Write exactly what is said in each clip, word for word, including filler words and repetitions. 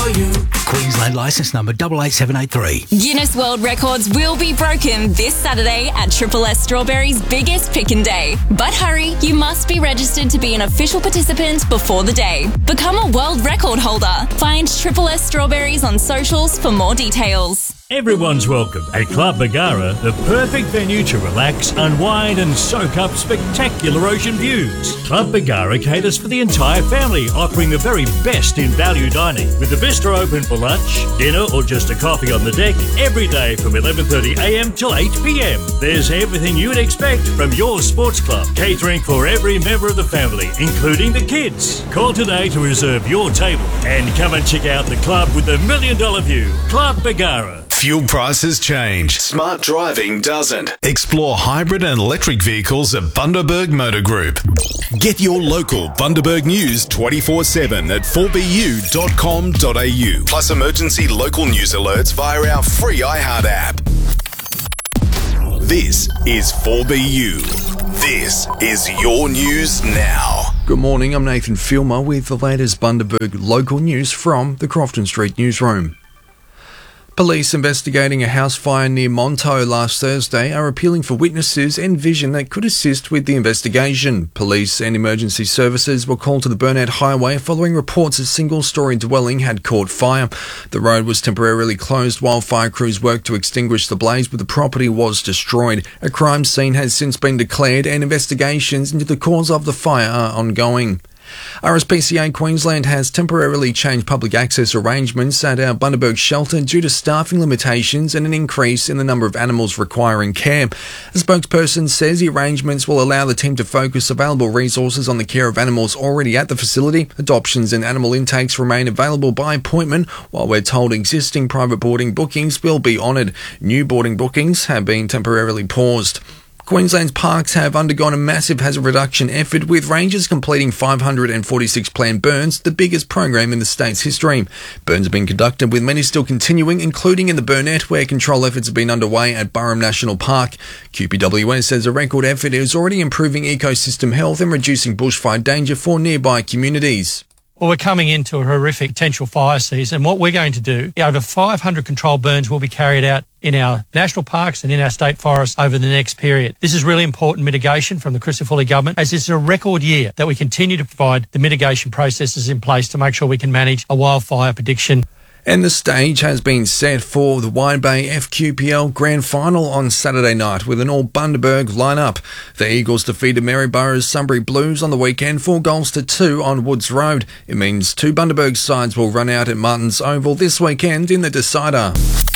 for you. Queensland licence number eight eight seven eight three. Guinness World Records will be broken this Saturday at Triple S Strawberry's biggest pickin' day. But hurry, you must be registered to be an official participant before the day. Become a world record holder. Find Triple S Strawberries on socials for more details. Everyone's welcome at Club Bargara, the perfect venue to relax, unwind and soak up spectacular ocean views. Club Bargara caters for the entire family, offering the very best in value dining, with the bistro open for lunch, dinner or just a coffee on the deck every day from eleven thirty a m till eight p m. There's everything you'd expect from your sports club, catering for every member of the family, including the kids. Call today to reserve your table and come and check out the club with the million dollar view. Club Bargara. Fuel prices change. Smart driving doesn't. Explore hybrid and electric vehicles at Bundaberg Motor Group. Get your local Bundaberg news twenty-four seven at four b u dot com dot a u. Plus emergency local news alerts via our free iHeart app. This is four B U. This is your news now. Good morning, I'm Nathan Filmer with the latest Bundaberg local news from the Crofton Street newsroom. Police investigating a house fire near Monto last Thursday are appealing for witnesses and vision that could assist with the investigation. Police and emergency services were called to the Burnett Highway following reports a single-storey dwelling had caught fire. The road was temporarily closed while fire crews worked to extinguish the blaze, but the property was destroyed. A crime scene has since been declared and investigations into the cause of the fire are ongoing. R S P C A Queensland has temporarily changed public access arrangements at our Bundaberg shelter due to staffing limitations and an increase in the number of animals requiring care. A spokesperson says the arrangements will allow the team to focus available resources on the care of animals already at the facility. Adoptions and animal intakes remain available by appointment, while we're told existing private boarding bookings will be honoured. New boarding bookings have been temporarily paused. Queensland's parks have undergone a massive hazard reduction effort, with rangers completing five hundred forty-six planned burns, the biggest program in the state's history. Burns have been conducted, with many still continuing, including in the Burnett, where control efforts have been underway at Burrum National Park. Q P W S says a record effort is already improving ecosystem health and reducing bushfire danger for nearby communities. Well, we're coming into a horrific potential fire season. What we're going to do, over five hundred controlled burns will be carried out in our national parks and in our state forests over the next period. This is really important mitigation from the Crisafulli government, as it's a record year that we continue to provide the mitigation processes in place to make sure we can manage a wildfire prediction. And the stage has been set for the Wide Bay F Q P L Grand Final on Saturday night with an all-Bundaberg lineup. The Eagles defeated Maryborough's Sunbury Blues on the weekend, four goals to two on Woods Road. It means two Bundaberg sides will run out at Martins Oval this weekend in the decider.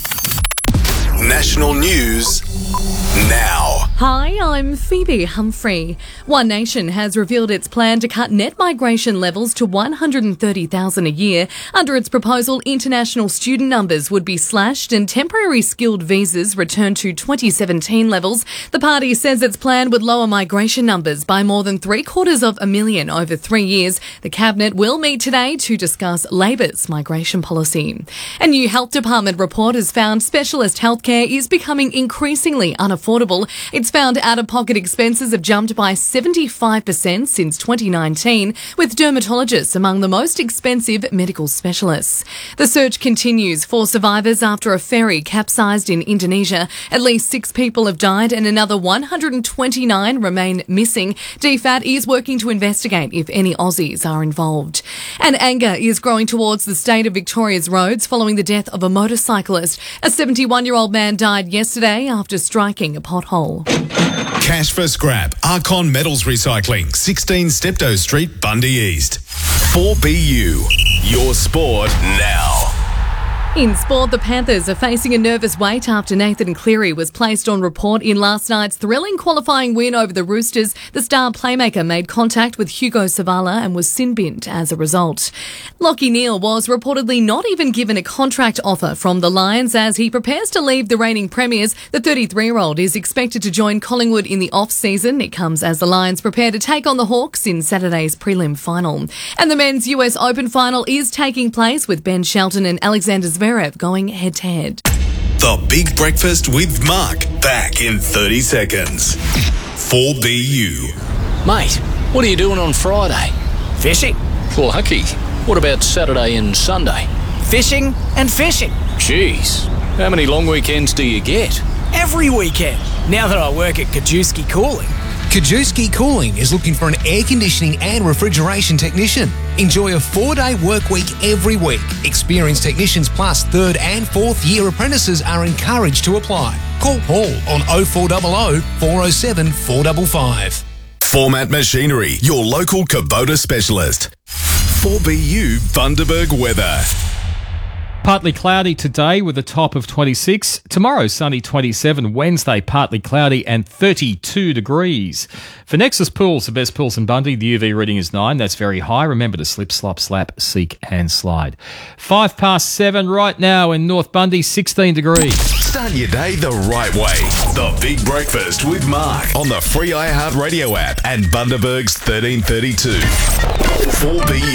National news now. Hi, I'm Phoebe Humphrey. One Nation has revealed its plan to cut net migration levels to one hundred thirty thousand a year. Under its proposal, international student numbers would be slashed and temporary skilled visas returned to twenty seventeen levels. The party says its plan would lower migration numbers by more than three quarters of a million over three years. The Cabinet will meet today to discuss Labor's migration policy. A new Health Department report has found specialist healthcare is becoming increasingly unaffordable. It's found out-of-pocket expenses have jumped by seventy-five percent since twenty nineteen, with dermatologists among the most expensive medical specialists. The search continues for survivors after a ferry capsized in Indonesia. At least six people have died and another one hundred twenty-nine remain missing. D F A T is working to investigate if any Aussies are involved. And anger is growing towards the state of Victoria's roads following the death of a motorcyclist. A seventy-one-year-old man died yesterday after striking a pothole. Cash for scrap. Archon Metals Recycling, sixteen Steptoe Street, Bundy East. four B U. Your sport now. In sport, the Panthers are facing a nervous wait after Nathan Cleary was placed on report in last night's thrilling qualifying win over the Roosters. The star playmaker made contact with Hugo Savala and was sin-binned as a result. Lachie Neale was reportedly not even given a contract offer from the Lions as he prepares to leave the reigning premiers. The thirty-three-year-old is expected to join Collingwood in the off-season. It comes as the Lions prepare to take on the Hawks in Saturday's prelim final. And the men's U S Open final is taking place with Ben Shelton and Alexander Zverev going head-to-head. The Big Breakfast with Mark, back in thirty seconds. four B U. Mate, what are you doing on Friday? Fishing. Lucky. What about Saturday and Sunday? fishing and fishing. Jeez, how many long weekends do you get? Every weekend, now that I work at Kajewski Cooling. Kajewski Cooling is looking for an air conditioning and refrigeration technician. Enjoy a four-day work week every week. Experienced technicians plus third and fourth year apprentices are encouraged to apply. Call Paul on oh four hundred, four oh seven, four five five. Format Machinery, your local Kubota specialist. four B U Bundaberg weather. Partly cloudy today with a top of twenty-six. Tomorrow, sunny twenty-seven. Wednesday, partly cloudy and thirty-two degrees. For Nexus Pools, the best pools in Bundy, the U V reading is nine. That's very high. Remember to slip, slop, slap, seek and slide. Five past seven right now in North Bundy, sixteen degrees. Start your day the right way. The Big Breakfast with Mark on the free iHeartRadio app and Bundaberg's thirteen thirty-two. four B U.